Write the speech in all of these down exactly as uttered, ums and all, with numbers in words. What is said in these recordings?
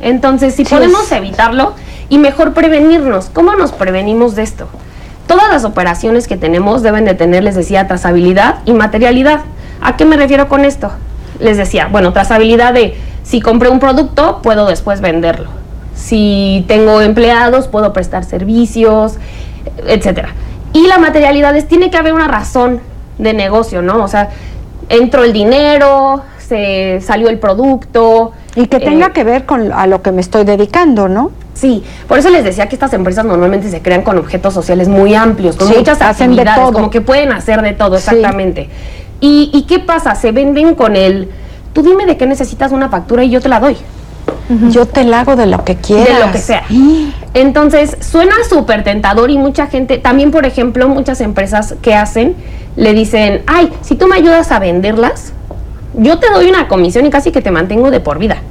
Entonces, si sí podemos es. evitarlo y mejor prevenirnos. ¿Cómo nos prevenimos de esto? Todas las operaciones que tenemos deben de tener, les decía, trazabilidad y materialidad. ¿A qué me refiero con esto? Les decía, bueno, trazabilidad de si compré un producto, puedo después venderlo. Si tengo empleados, puedo prestar servicios, etcétera. Y la materialidad es, tiene que haber una razón de negocio, ¿no? O sea, entró el dinero, se salió el producto. Y que tenga eh, que ver con a lo que me estoy dedicando, ¿no? Sí, por eso les decía que estas empresas normalmente se crean con objetos sociales muy amplios, con sí, muchas actividades, de todo. Como que pueden hacer de todo, exactamente. Sí. ¿Y, ¿Y qué pasa? Se venden con el, tú dime de qué necesitas una factura y yo te la doy. Uh-huh. Yo te la hago de lo que quieras. De lo que sea. Entonces, suena súper tentador y mucha gente, también por ejemplo, muchas empresas que hacen, le dicen, ay, si tú me ayudas a venderlas, yo te doy una comisión y casi que te mantengo de por vida.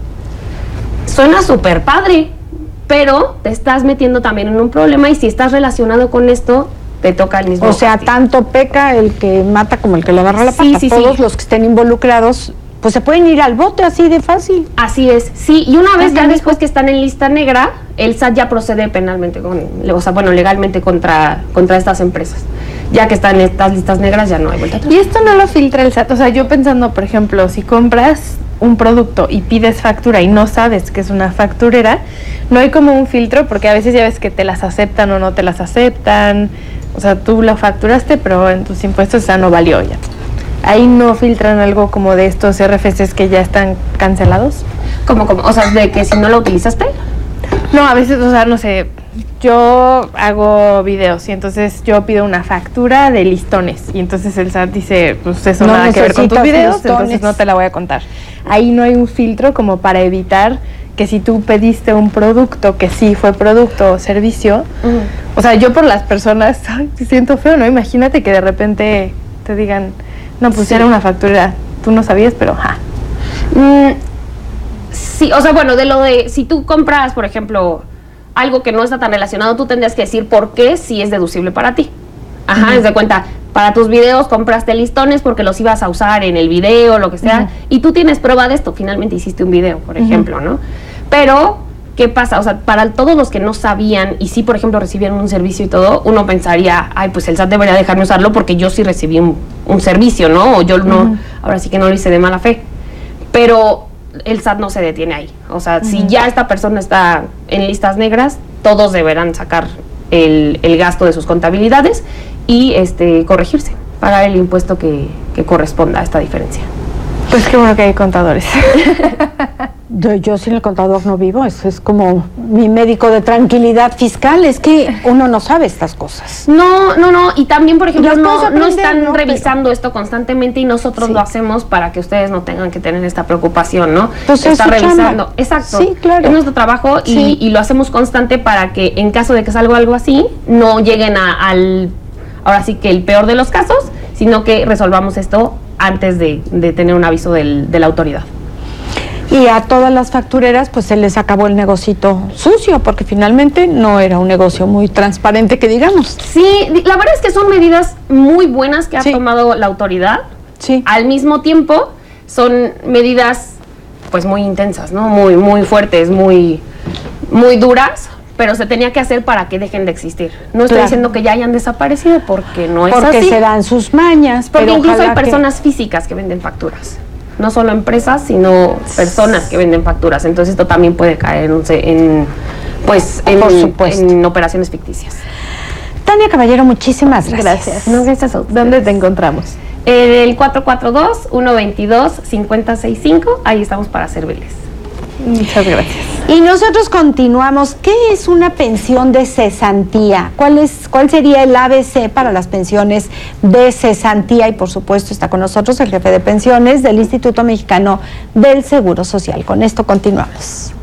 Suena súper padre, pero te estás metiendo también en un problema y si estás relacionado con esto, te toca el mismo. O sea, castigo. Tanto peca el que mata como el que le agarra la sí, pata. Sí, Todos sí. los que estén involucrados, pues se pueden ir al bote así de fácil. Así es, sí. Y una vez ya después que están en lista negra, el S A T ya procede penalmente, con, o sea, bueno, legalmente contra, contra estas empresas. Ya que están en estas listas negras, ya no hay vuelta atrás. Y esto no lo filtra el S A T. O sea, yo pensando, por ejemplo, si compras un producto y pides factura y no sabes que es una facturera, no hay como un filtro, porque a veces ya ves que te las aceptan o no te las aceptan. O sea, tú la facturaste, pero en tus impuestos, o sea, no valió ya. ¿Ahí no filtran algo como de estos R F Cs que ya están cancelados? ¿Cómo, cómo? O sea, de que si no lo utilizaste. No, a veces, o sea, no sé, yo hago videos y entonces yo pido una factura de listones y entonces el S A T dice, pues eso no nada que ver con tus videos, listones. Entonces no te la voy a contar. Ahí no hay un filtro como para evitar que si tú pediste un producto que sí fue producto o servicio, uh-huh. O sea, yo por las personas, ay, te siento feo, ¿no? Imagínate que de repente te digan, no, pues sí. Era una factura, tú no sabías, pero ja. Mm, sí, o sea, bueno, de lo de, si tú compras, por ejemplo, algo que no está tan relacionado, tú tendrías que decir por qué sí es deducible para ti. Ajá, uh-huh. Es de cuenta, para tus videos compraste listones porque los ibas a usar en el video, lo que sea, uh-huh. Y tú tienes prueba de esto, finalmente hiciste un video, por uh-huh. ejemplo, ¿no? Pero, ¿qué pasa? O sea, para todos los que no sabían y sí, por ejemplo, recibían un servicio y todo, uno pensaría, ay, pues el S A T debería dejarme usarlo porque yo sí recibí un, un servicio, ¿no? O yo no, uh-huh. Ahora sí que no lo hice de mala fe. Pero el S A T no se detiene ahí. O sea, uh-huh. Si ya esta persona está en listas negras, todos deberán sacar el, el gasto de sus contabilidades y este corregirse, pagar el impuesto que, que corresponda a esta diferencia. Pues qué bueno que hay contadores. Yo, yo sin el contador no vivo, eso es como mi médico de tranquilidad fiscal, es que uno no sabe estas cosas. No, no, no, y también, por ejemplo, no, aprender, no están no, revisando pero... esto constantemente y nosotros sí. Lo hacemos para que ustedes no tengan que tener esta preocupación, ¿no? Entonces, está revisando, chamba. Exacto, sí, claro. Es nuestro trabajo sí. y, y lo hacemos constante para que en caso de que salga algo así, no lleguen a, al, ahora sí que el peor de los casos, sino que resolvamos esto antes de, de tener un aviso del, de la autoridad. Y a todas las factureras pues se les acabó el negocito sucio, porque finalmente no era un negocio muy transparente que digamos. Sí, la verdad es que son medidas muy buenas que ha sí. tomado la autoridad. Sí. Al mismo tiempo son medidas pues muy intensas, ¿no? Muy, muy fuertes, muy, muy duras, pero se tenía que hacer para que dejen de existir. No estoy claro. diciendo que ya hayan desaparecido porque no es porque así. Porque se dan sus mañas. Porque pero incluso hay que... personas físicas que venden facturas. No solo empresas, sino personas que venden facturas. Entonces esto también puede caer en, en pues en, Por supuesto. en operaciones ficticias. Tania Caballero, muchísimas gracias. Gracias. No, gracias a ustedes. ¿Dónde te encontramos? En el cuatro cuatro dos, uno dos dos, cinco cero seis cinco. Ahí estamos para servirles. Muchas gracias. Y nosotros continuamos. ¿Qué es una pensión de cesantía? ¿Cuál es, cuál sería el A B C para las pensiones de cesantía? Y por supuesto está con nosotros el jefe de pensiones del Instituto Mexicano del Seguro Social. Con esto continuamos.